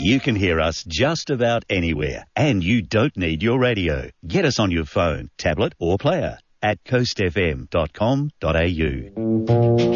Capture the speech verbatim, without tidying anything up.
You can hear us just about anywhere, and you don't need your radio. Get us on your phone, tablet or player at coast f m dot com dot a u.